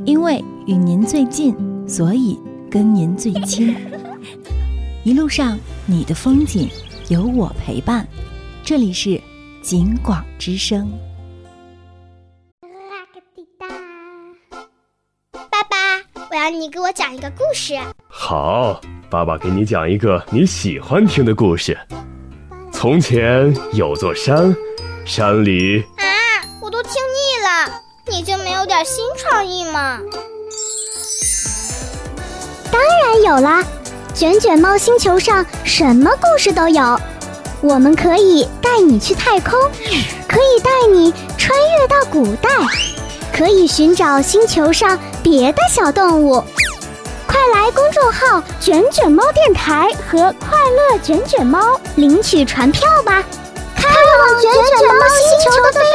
因为与您最近，所以跟您最亲。一路上你的风景有我陪伴，这里是景广之声。 爸爸，我要你给我讲一个故事。 好，爸爸给你讲一个你喜欢听的故事。从前有座山，山里…… 我都听腻了，你就没有点新创意吗？ 当然有啦，卷卷猫星球上什么故事都有。我们可以带你去太空，可以带你穿越到古代，可以寻找星球上别的小动物。快来公众号卷卷猫电台和快乐卷卷猫领取船票吧，开往卷卷猫星球的